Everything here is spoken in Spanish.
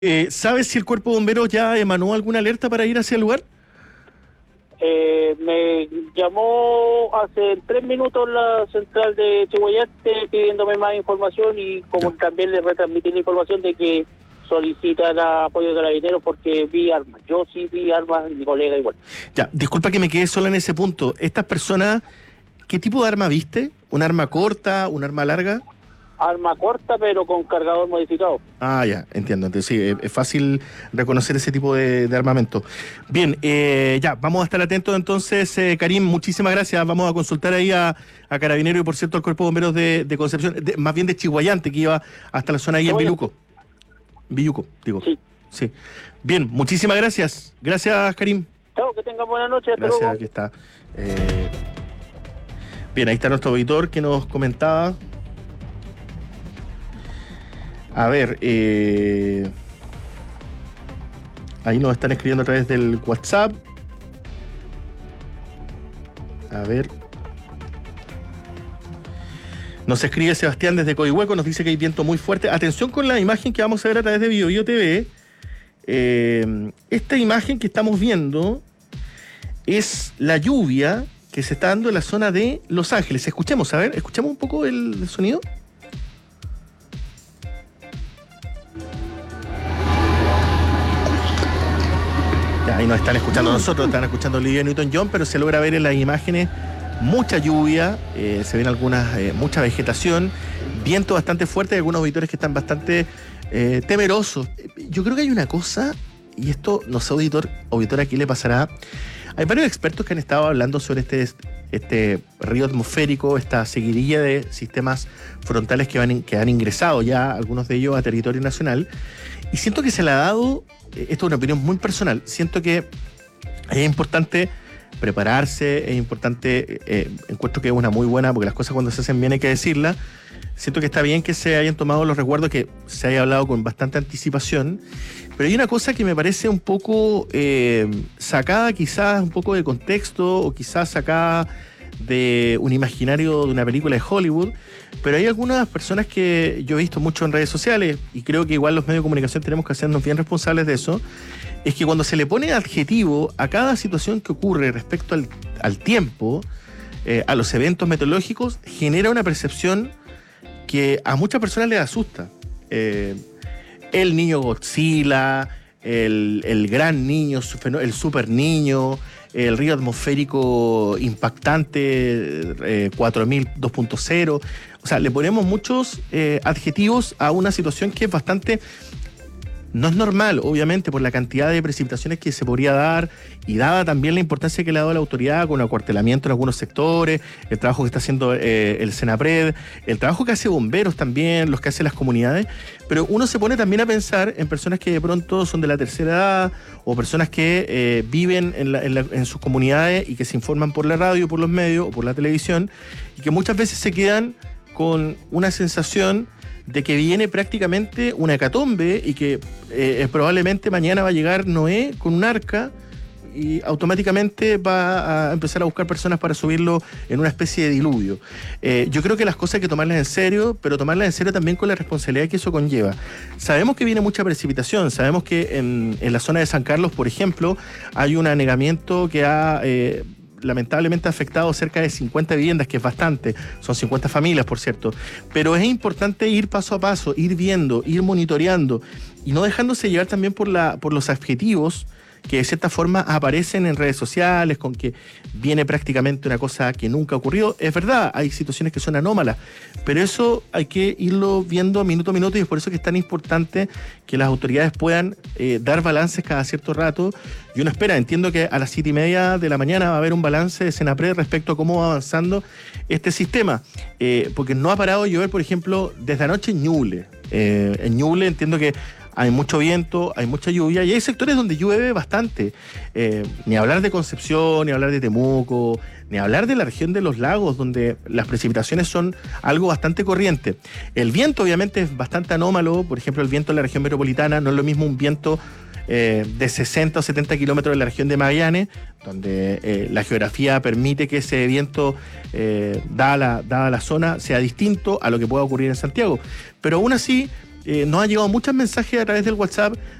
¿Sabes si el cuerpo de bomberos ya emanó alguna alerta para ir hacia el lugar? Me llamó hace 3 minutos la central de Chihuayante pidiéndome más información y como también le retransmití la información de que solicitan apoyo de carabineros porque vi armas. Yo sí vi armas y mi colega igual. Ya, disculpa que me quedé sola en ese punto. ¿Estas personas, qué tipo de arma viste? ¿Un arma corta, un arma larga? Arma corta pero con cargador modificado. Ah, ya, entiendo. Entonces, sí, es fácil reconocer ese tipo de armamento. Bien, ya, vamos a estar atentos entonces, Karim, muchísimas gracias. Vamos a consultar ahí a Carabineros y, por cierto, al Cuerpo de Bomberos de Concepción, más bien de Chihuayante, que iba hasta la zona ahí en Viluco. Villuco, digo. Sí. Sí. Bien, muchísimas gracias. Gracias, Karim. Chao, que tengan buena noche. Hasta Gracias, luego. aquí está. Bien, ahí está nuestro auditor que nos comentaba. A ver, ahí nos están escribiendo a través del WhatsApp. A ver. Nos escribe Sebastián desde Coihueco, nos dice que hay viento muy fuerte. Atención con la imagen que vamos a ver a través de BioBio TV. Esta imagen que estamos viendo es la lluvia que se está dando en la zona de Los Ángeles. Escuchemos, a ver, escuchamos un poco el sonido. Ahí nos están escuchando nosotros, están escuchando Olivia Newton-John, pero se logra ver en las imágenes mucha lluvia, se ven mucha vegetación, viento bastante fuerte, algunos auditores que están bastante temerosos. Yo creo que hay una cosa, y esto no sé, auditor, aquí le pasará. Hay varios expertos que han estado hablando sobre este río atmosférico, esta seguidilla de sistemas frontales que han ingresado ya, algunos de ellos a territorio nacional, y siento que se le ha dado, esto es una opinión muy personal, siento que es importante prepararse, es importante, encuentro que es una muy buena, porque las cosas cuando se hacen bien hay que decirlas. Siento que está bien que se hayan tomado los resguardos, que se haya hablado con bastante anticipación, pero hay una cosa que me parece un poco sacada quizás un poco de contexto, o quizás sacada de un imaginario de una película de Hollywood, pero hay algunas personas que yo he visto mucho en redes sociales, y creo que igual los medios de comunicación tenemos que hacernos bien responsables de eso, es que cuando se le pone adjetivo a cada situación que ocurre respecto al tiempo, a los eventos meteorológicos, genera una percepción que a muchas personas les asusta. El niño Godzilla, el gran niño, el super niño, el río atmosférico impactante 4000 2.0. O sea, le ponemos muchos adjetivos a una situación que es bastante... No es normal, obviamente, por la cantidad de precipitaciones que se podría dar, y dada también la importancia que le ha dado la autoridad con el acuartelamiento en algunos sectores, el trabajo que está haciendo el Senapred, el trabajo que hace bomberos también, los que hacen las comunidades, pero uno se pone también a pensar en personas que de pronto son de la tercera edad, o personas que viven en sus comunidades y que se informan por la radio, por los medios o por la televisión, y que muchas veces se quedan con una sensación de que viene prácticamente una hecatombe y que probablemente mañana va a llegar Noé con un arca y automáticamente va a empezar a buscar personas para subirlo en una especie de diluvio. Yo creo que las cosas hay que tomarlas en serio, pero tomarlas en serio también con la responsabilidad que eso conlleva. Sabemos que viene mucha precipitación, sabemos que en la zona de San Carlos, por ejemplo, hay un anegamiento que ha... lamentablemente ha afectado cerca de 50 viviendas, que es bastante, son 50 familias, por cierto, pero es importante ir paso a paso, ir viendo, ir monitoreando y no dejándose llevar también por los adjetivos que de cierta forma aparecen en redes sociales, con que viene prácticamente una cosa que nunca ocurrió. Es verdad, hay situaciones que son anómalas, pero eso hay que irlo viendo minuto a minuto, y es por eso que es tan importante que las autoridades puedan dar balances cada cierto rato. Y uno espera, entiendo que a las 7:30 de la mañana va a haber un balance de Senapred respecto a cómo va avanzando este sistema, porque no ha parado de llover, por ejemplo, desde anoche en Ñuble. En Ñuble entiendo que hay mucho viento, hay mucha lluvia, y hay sectores donde llueve bastante. Ni hablar de Concepción, ni hablar de Temuco, ni hablar de la región de los lagos, donde las precipitaciones son algo bastante corriente. El viento obviamente es bastante anómalo. Por ejemplo, el viento en la región metropolitana no es lo mismo un viento de 60 o 70 kilómetros en la región de Magallanes, donde la geografía permite que ese viento, dada la zona, sea distinto a lo que pueda ocurrir en Santiago. Pero aún así, nos han llegado muchos mensajes a través del WhatsApp